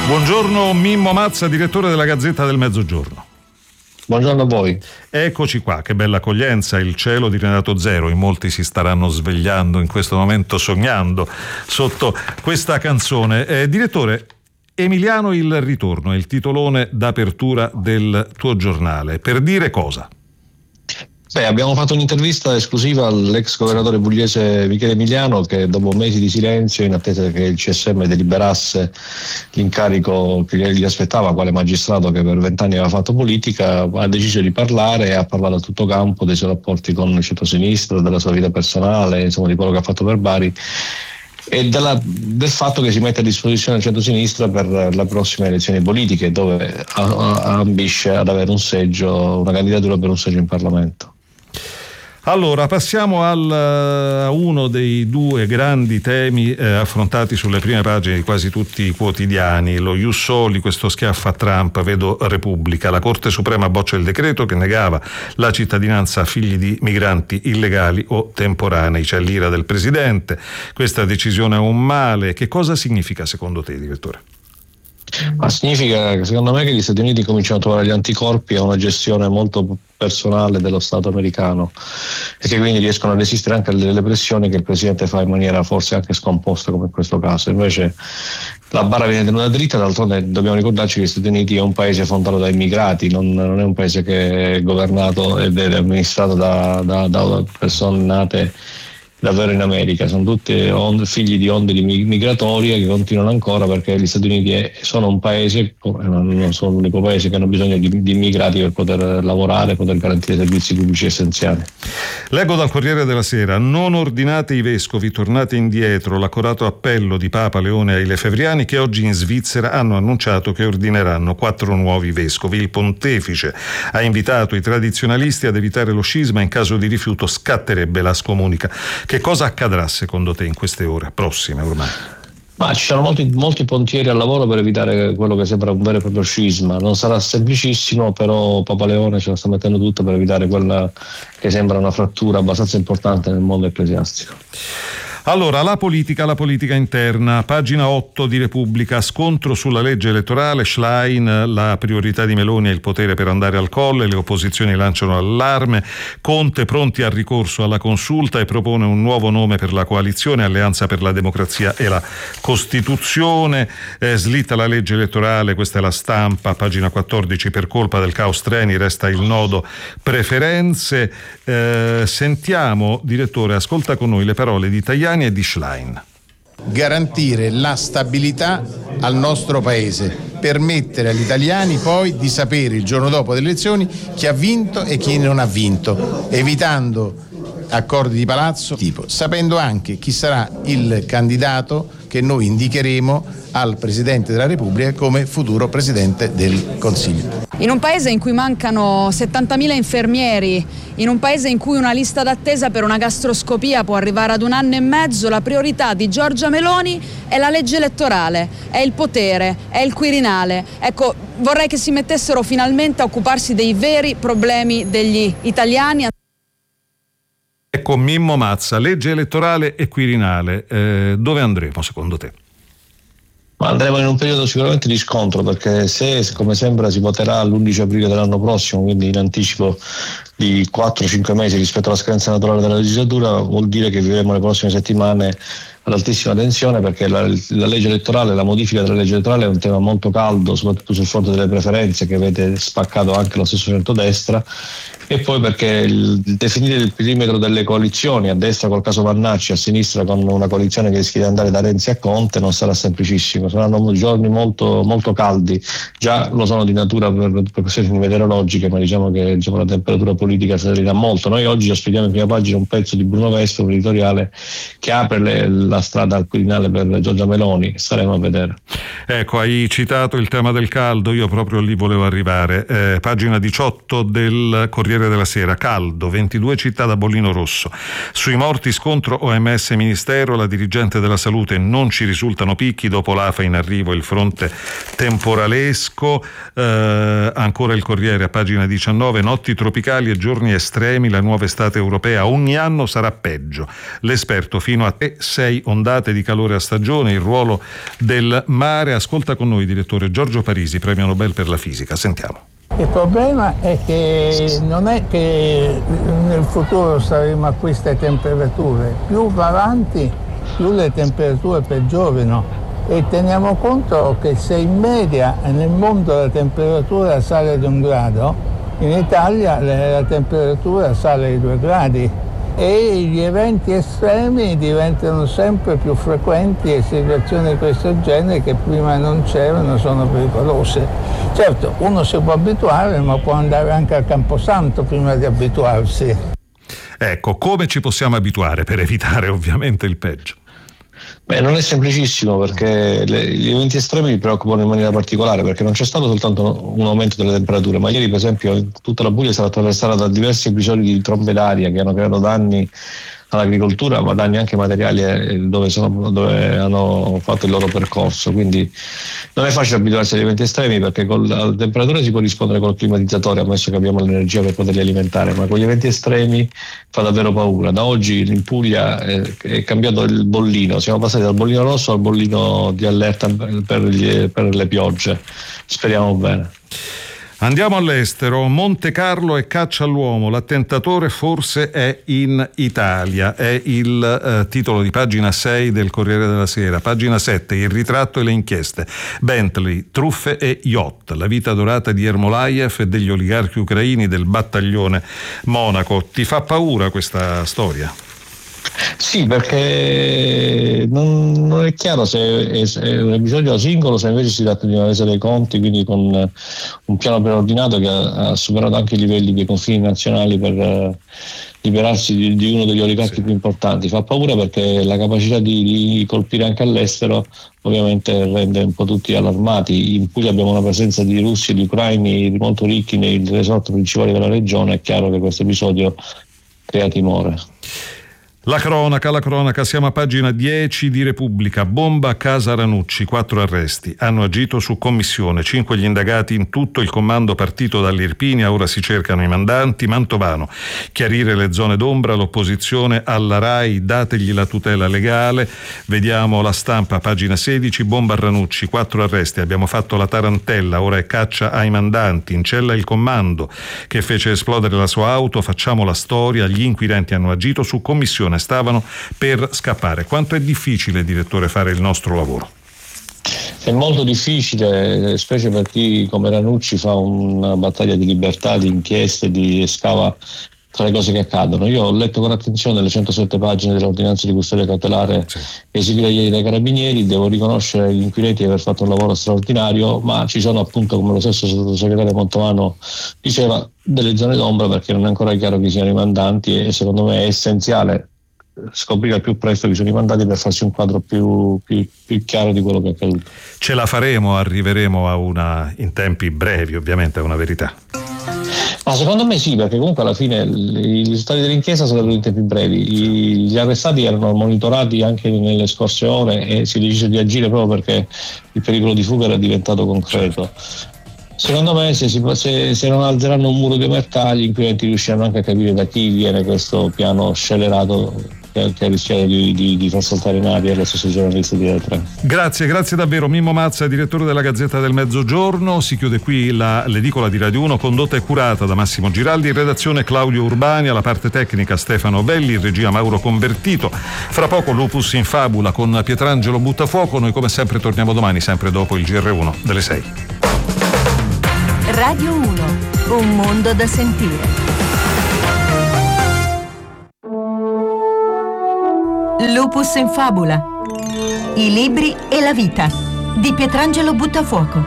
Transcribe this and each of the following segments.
Buongiorno Mimmo Mazza, direttore della Gazzetta del Mezzogiorno. Buongiorno a voi. Eccoci qua, che bella accoglienza, il cielo di Renato Zero, in molti si staranno svegliando in questo momento sognando sotto questa canzone. Direttore, Emiliano il ritorno è il titolone d'apertura del tuo giornale, per dire cosa? Abbiamo fatto un'intervista esclusiva all'ex governatore pugliese Michele Emiliano, che dopo mesi di silenzio, in attesa che il CSM deliberasse l'incarico che gli aspettava quale magistrato che per 20 anni aveva fatto politica, ha deciso di parlare e ha parlato a tutto campo dei suoi rapporti con il centro-sinistra, della sua vita personale, insomma di quello che ha fatto per Bari e del fatto che si mette a disposizione del centro-sinistra per le prossime elezioni politiche, dove ambisce ad avere un seggio, una candidatura per un seggio in Parlamento. Allora, passiamo a uno dei due grandi temi affrontati sulle prime pagine di quasi tutti i quotidiani, lo Ius Soli, questo schiaffo a Trump, vedo Repubblica. La Corte Suprema boccia il decreto che negava la cittadinanza a figli di migranti illegali o temporanei. C'è l'ira del Presidente, questa decisione è un male. Che cosa significa secondo te, direttore? Ma significa, secondo me, che gli Stati Uniti cominciano a trovare gli anticorpi a una gestione molto personale dello Stato americano e che quindi riescono a resistere anche alle pressioni che il Presidente fa in maniera forse anche scomposta, come in questo caso. Invece la barra viene tenuta dritta, d'altronde dobbiamo ricordarci che gli Stati Uniti è un paese fondato da immigrati, non è un paese che è governato ed è amministrato da persone nate davvero in America. Sono tutti figli di onde migratorie che continuano ancora, perché gli Stati Uniti sono un paese, non sono l'unico paese che hanno bisogno di immigrati per poter lavorare, poter garantire servizi pubblici essenziali. Leggo dal Corriere della Sera: non ordinate i vescovi, tornate indietro, l'accorato appello di Papa Leone ai lefebvriani, che oggi in Svizzera hanno annunciato che ordineranno 4 nuovi vescovi. Il pontefice ha invitato i tradizionalisti ad evitare lo scisma, in caso di rifiuto scatterebbe la scomunica. Che cosa accadrà secondo te in queste ore prossime ormai? Ma ci sono molti pontieri al lavoro per evitare quello che sembra un vero e proprio scisma. Non sarà semplicissimo, però Papa Leone ce la sta mettendo tutta per evitare quella che sembra una frattura abbastanza importante nel mondo ecclesiastico. Allora, la politica interna, pagina 8 di Repubblica, scontro sulla legge elettorale, Schlein, la priorità di Meloni è il potere per andare al colle, le opposizioni lanciano allarme, Conte pronti al ricorso alla consulta e propone un nuovo nome per la coalizione, Alleanza per la Democrazia e la Costituzione, slitta la legge elettorale, questa è La Stampa, pagina 14, per colpa del caos treni resta il nodo preferenze. Sentiamo, direttore, ascolta con noi le parole di Tajani e di Schlein. Garantire la stabilità al nostro paese, permettere agli italiani poi di sapere il giorno dopo delle elezioni chi ha vinto e chi non ha vinto, evitando accordi di palazzo, sapendo anche chi sarà il candidato che noi indicheremo al Presidente della Repubblica come futuro Presidente del Consiglio. In un paese in cui mancano 70.000 infermieri, in un paese in cui una lista d'attesa per una gastroscopia può arrivare ad 1 anno e mezzo, la priorità di Giorgia Meloni è la legge elettorale, è il potere, è il Quirinale. Ecco, vorrei che si mettessero finalmente a occuparsi dei veri problemi degli italiani. Ecco, Mimmo Mazza, legge elettorale e Quirinale, dove andremo secondo te? Ma andremo in un periodo sicuramente di scontro, perché se come sembra si voterà l'11 aprile dell'anno prossimo, quindi in anticipo di 4-5 mesi rispetto alla scadenza naturale della legislatura, vuol dire che vivremo le prossime settimane ad altissima tensione, perché la legge elettorale, la modifica della legge elettorale è un tema molto caldo, soprattutto sul fronte delle preferenze, che vede spaccato anche lo stesso centrodestra, e poi perché il definire il perimetro delle coalizioni, a destra col caso Vannacci, a sinistra con una coalizione che rischia di andare da Renzi a Conte, non sarà semplicissimo, saranno giorni molto, molto caldi, già lo sono di natura per questioni meteorologiche, ma diciamo che la temperatura politica salirà molto. Noi oggi ospitiamo in prima pagina un pezzo di Bruno Vespa, un editoriale che apre la strada al Quirinale per Giorgia Meloni, staremo a vedere. Ecco, hai citato il tema del caldo, io proprio lì volevo arrivare, pagina 18 del Corriere della Sera, caldo, 22 città da bollino rosso, sui morti scontro OMS Ministero, la dirigente della salute, non ci risultano picchi, dopo l'AFA in arrivo il fronte temporalesco. Ancora il Corriere a pagina 19, notti tropicali e giorni estremi, la nuova estate europea ogni anno sarà peggio, l'esperto fino a 6 ondate di calore a stagione, il ruolo del mare. Ascolta con noi il direttore Giorgio Parisi, premio Nobel per la fisica. Sentiamo. Il problema è che non è che nel futuro saremo a queste temperature, più va avanti più le temperature peggiorano, e teniamo conto che se in media nel mondo la temperatura sale di 1 grado, in Italia la temperatura sale di 2 gradi e gli eventi estremi diventano sempre più frequenti e situazioni di questo genere che prima non c'erano sono pericolose. Certo, uno si può abituare, ma può andare anche al Camposanto prima di abituarsi. Ecco, come ci possiamo abituare per evitare ovviamente il peggio? Beh, non è semplicissimo, perché gli eventi estremi mi preoccupano in maniera particolare, perché non c'è stato soltanto un aumento delle temperature, ma ieri per esempio tutta la Puglia è stata attraversata da diversi episodi di trombe d'aria che hanno creato danni all'agricoltura, ma danni anche materiali dove hanno fatto il loro percorso. Quindi non è facile abituarsi agli eventi estremi, perché con la temperatura si può rispondere col climatizzatore, ammesso che abbiamo l'energia per poterli alimentare, ma con gli eventi estremi fa davvero paura. Da oggi in Puglia è cambiato il bollino, siamo passati dal bollino rosso al bollino di allerta per le piogge. Speriamo bene. Andiamo all'estero. Monte Carlo e caccia all'uomo, l'attentatore forse è in Italia, è il titolo di pagina 6 del Corriere della Sera. Pagina 7, il ritratto e le inchieste. Bentley, truffe e yacht, la vita dorata di Ermolaev e degli oligarchi ucraini del battaglione Monaco. Ti fa paura questa storia? Sì, perché non è chiaro se è un episodio singolo, se invece si tratta di una resa dei conti, quindi con un piano preordinato che ha superato anche i livelli dei confini nazionali per liberarsi di uno degli oligarchi più importanti. Fa paura perché la capacità di colpire anche all'estero ovviamente rende un po' tutti allarmati. In Puglia abbiamo una presenza di russi e di ucraini molto ricchi nei resort principali della regione. È chiaro che questo episodio crea timore. La cronaca, siamo a pagina 10 di Repubblica. Bomba a casa Ranucci, 4 arresti. Hanno agito su commissione, 5 gli indagati in tutto, il comando partito dall'Irpinia, ora si cercano i mandanti. Mantovano, chiarire le zone d'ombra, l'opposizione alla RAI, dategli la tutela legale. Vediamo La Stampa, pagina 16, bomba a Ranucci, 4 arresti, abbiamo fatto la tarantella, ora è caccia ai mandanti, in cella il comando che fece esplodere la sua auto, facciamo la storia, gli inquirenti hanno agito su commissione, stavano per scappare. Quanto è difficile, direttore, fare il nostro lavoro? È molto difficile, specie per chi come Ranucci fa una battaglia di libertà, di inchieste, di scava tra le cose che accadono. Io ho letto con attenzione le 107 pagine dell'ordinanza di custodia cautelare eseguita ieri dai carabinieri. Devo riconoscere agli inquirenti di aver fatto un lavoro straordinario, ma ci sono, appunto, come lo stesso sottosegretario Mantovano diceva, delle zone d'ombra, perché non è ancora chiaro chi siano i mandanti, e secondo me è essenziale scoprire al più presto chi sono i mandati per farsi un quadro più chiaro di quello che è accaduto. Ce la faremo, arriveremo a in tempi brevi, ovviamente, a una verità. Ma secondo me sì, perché comunque alla fine i risultati dell'inchiesta sarebbero in tempi brevi. Gli arrestati erano monitorati anche nelle scorse ore e si è deciso di agire proprio perché il pericolo di fuga era diventato concreto. Secondo me se non alzeranno un muro di omertà, gli inquirenti riusciranno anche a capire da chi viene questo piano scellerato che ha rischiato di far saltare in aria lo stesso giornalista di Re3. Grazie davvero. Mimmo Mazza, direttore della Gazzetta del Mezzogiorno. Si chiude qui l'edicola di Radio 1, condotta e curata da Massimo Giraldi, in redazione Claudio Urbani, alla parte tecnica Stefano Belli, in regia Mauro Convertito. Fra poco Lupus in Fabula con Pietrangelo Buttafuoco. Noi come sempre torniamo domani, sempre dopo il GR1 delle 6. Radio 1, un mondo da sentire. Lupus in Fabula, i libri e la vita di Pietrangelo Buttafuoco.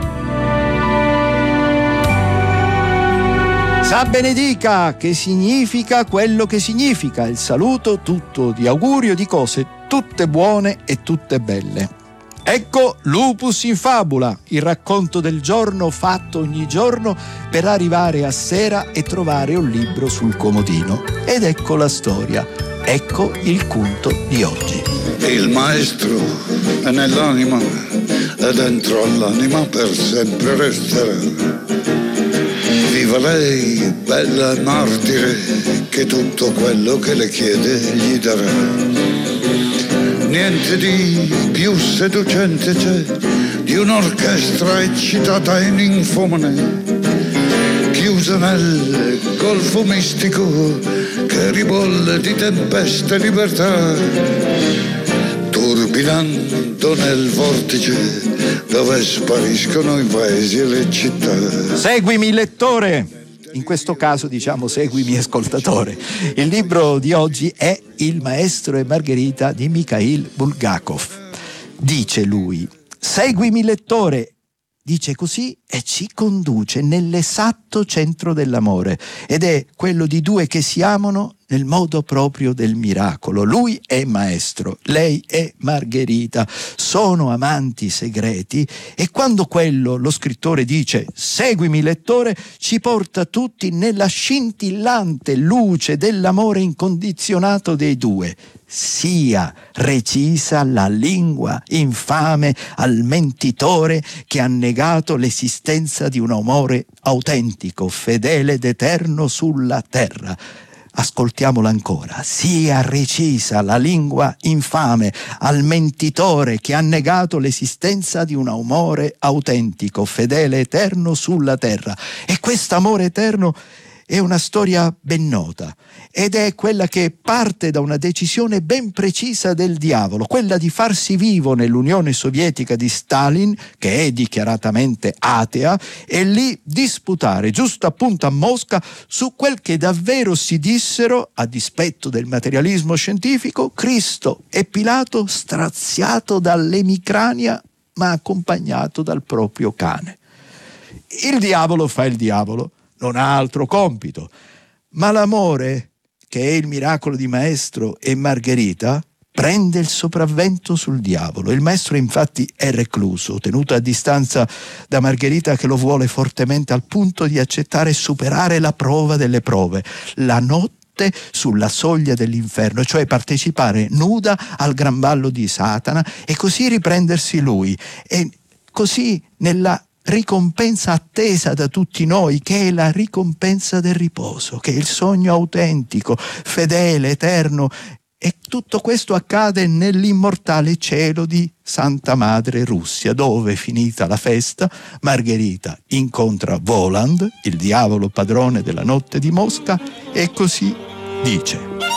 Sa benedica, che significa quello che significa il saluto tutto di augurio di cose tutte buone e tutte belle. Ecco Lupus in Fabula, il racconto del giorno fatto ogni giorno per arrivare a sera e trovare un libro sul comodino. Ed ecco la storia, ecco il conto di oggi. Il maestro è nell'anima e dentro all'anima per sempre resterà. Viva lei, bella martire, che tutto quello che le chiede gli darà. niente di più seducente c'è di un'orchestra eccitata e ninfomane, chiusa nel golfo mistico che ribolle di tempeste e libertà, turbinando nel vortice dove spariscono i paesi e le città. Seguimi lettore! In questo caso diciamo seguimi ascoltatore. Il libro di oggi è Il maestro e Margherita di Mikhail Bulgakov. Dice lui: seguimi lettore, dice così e ci conduce nell'esatto centro dell'amore, ed è quello di due che si amano nel modo proprio del miracolo. Lui è maestro, lei è Margherita, sono amanti segreti, e quando lo scrittore dice seguimi lettore, ci porta tutti nella scintillante luce dell'amore incondizionato dei due. Sia recisa la lingua infame al mentitore che ha negato l'esistenza di un amore autentico, fedele ed eterno sulla terra. Ascoltiamola ancora. Sia recisa la lingua infame al mentitore che ha negato l'esistenza di un amore autentico, fedele, eterno sulla terra. E quest'amore eterno è una storia ben nota, ed è quella che parte da una decisione ben precisa del diavolo, quella di farsi vivo nell'Unione Sovietica di Stalin, che è dichiaratamente atea, e lì disputare giusto appunto a Mosca su quel che davvero si dissero, a dispetto del materialismo scientifico, Cristo e Pilato straziato dall'emicrania ma accompagnato dal proprio cane. Il diavolo fa il diavolo, non ha altro compito, ma l'amore, che è il miracolo di Maestro e Margherita, prende il sopravvento sul diavolo. Il maestro infatti è recluso, tenuto a distanza da Margherita, che lo vuole fortemente al punto di accettare e superare la prova delle prove, la notte sulla soglia dell'inferno, cioè partecipare nuda al gran ballo di Satana e così riprendersi lui, e così nella ricompensa attesa da tutti noi, che è la ricompensa del riposo, che è il sogno autentico, fedele, eterno. E tutto questo accade nell'immortale cielo di Santa Madre Russia, dove, finita la festa, Margherita incontra Voland, il diavolo padrone della notte di Mosca, e così dice: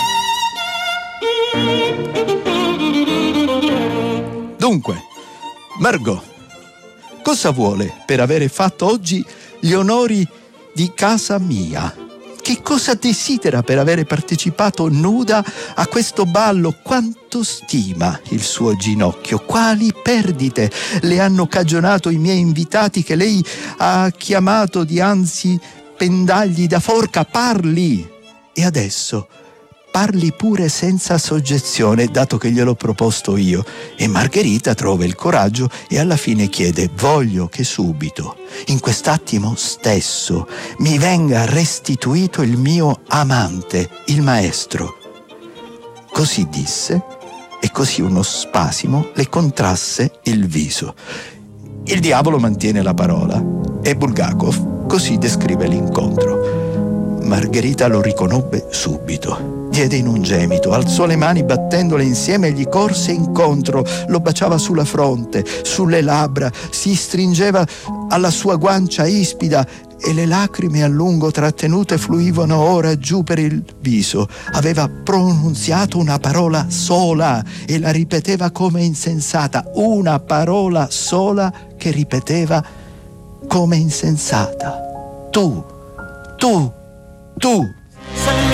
dunque, Margot, cosa vuole per avere fatto oggi gli onori di casa mia? Che cosa desidera per avere partecipato nuda a questo ballo? Quanto stima il suo ginocchio? Quali perdite le hanno cagionato i miei invitati che lei ha chiamato dianzi pendagli da forca? Parli! E adesso parli pure senza soggezione, dato che gliel'ho proposto io. E Margherita trova il coraggio e alla fine chiede: voglio che subito, in quest'attimo stesso, mi venga restituito il mio amante, il maestro. Così disse, e così uno spasimo le contrasse il viso. Il diavolo mantiene la parola, e Bulgakov così descrive l'incontro. Margherita lo riconobbe subito. Diede in un gemito, alzò le mani battendole insieme e gli corse incontro, lo baciava sulla fronte, sulle labbra, si stringeva alla sua guancia ispida e le lacrime a lungo trattenute fluivano ora giù per il viso. Aveva pronunziato una parola sola e la ripeteva come insensata, una parola sola che ripeteva come insensata: tu, tu, tu.